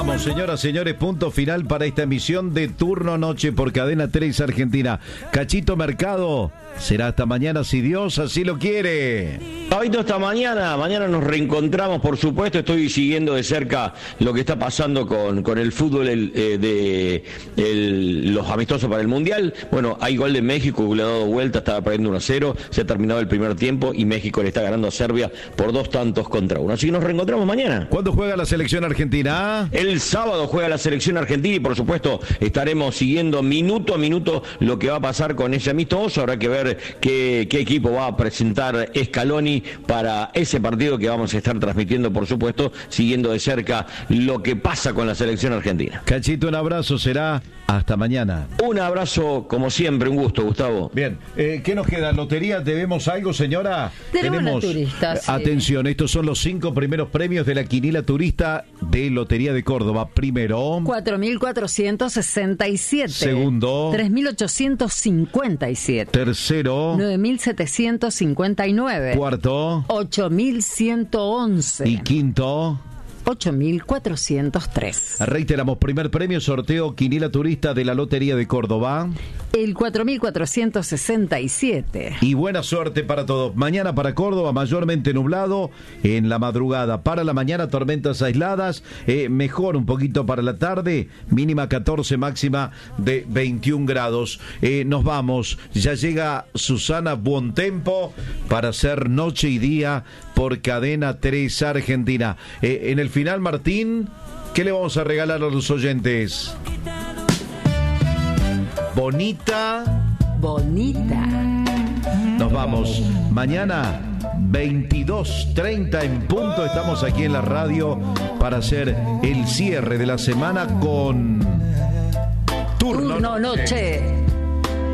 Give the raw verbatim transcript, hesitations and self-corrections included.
vamos, señoras, señores, punto final para esta emisión de Turno Noche por Cadena tres Argentina. Cachito Mercado, será hasta mañana si Dios así lo quiere. Ahorita hasta mañana, mañana nos reencontramos, por supuesto. Estoy siguiendo de cerca lo que está pasando con, con el fútbol el, eh, de el, los amistosos para el Mundial. Bueno, hay gol de México, que le ha dado vuelta, estaba perdiendo uno a cero, se ha terminado el primer tiempo y México le está ganando a Serbia por dos tantos contra uno. Así que nos reencontramos mañana. ¿Cuándo juega la selección argentina? El sábado juega la selección argentina y por supuesto estaremos siguiendo minuto a minuto lo que va a pasar con ese amistoso. Habrá que ver qué, qué equipo va a presentar Scaloni para ese partido que vamos a estar transmitiendo, por supuesto, siguiendo de cerca lo que pasa con la selección argentina. Cachito, un abrazo, será hasta mañana. Un abrazo, como siempre, un gusto, Gustavo. Bien, eh, ¿qué nos queda? ¿Lotería? ¿Debemos algo, señora? Tenemos, Tenemos la turista, sí. Atención, estos son los cinco primeros premios de la quiniela turista de Lotería de Córdoba. Primero, cuatro mil cuatrocientos sesenta y siete. Segundo, tres mil ochocientos cincuenta y siete. Tercero, nueve mil setecientos cincuenta y nueve. Cuarto, ocho mil ciento once. Y quinto, ocho mil cuatrocientos tres. Reiteramos, primer premio, sorteo quiniela turista de la Lotería de Córdoba. El cuatro mil cuatrocientos sesenta y siete. Y buena suerte para todos. Mañana para Córdoba, mayormente nublado en la madrugada. Para la mañana, tormentas aisladas. Eh, mejor un poquito para la tarde. Mínima catorce, máxima de veintiún grados. Eh, nos vamos. Ya llega Susana Buontempo para hacer noche y día por Cadena tres Argentina. Eh, en el final, Martín, ¿qué le vamos a regalar a los oyentes? Bonita. Bonita. Nos vamos. Mañana, veintidós treinta en punto, estamos aquí en la radio para hacer el cierre de la semana con Turno, Turno Noche.